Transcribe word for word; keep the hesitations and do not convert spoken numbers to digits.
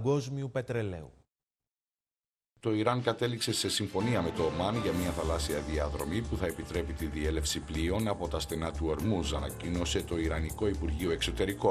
παγκόσμιου πετρελαίου. Το Ιράν κατέληξε σε συμφωνία με το Ομάν για μια θαλάσσια διαδρομή που θα επιτρέπει τη διέλευση πλοίων από τα στενά του Ορμούζ, ανακοίνωσε το Ιρανικό Υπουργείο Εξωτερικών.